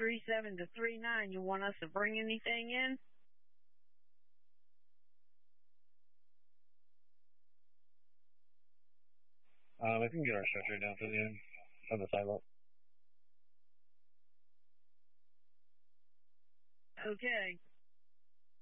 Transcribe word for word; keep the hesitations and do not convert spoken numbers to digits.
three seven to three nine. You want us to bring anything in? Um, I can get our stretcher down to the end of the sidewalk. Okay.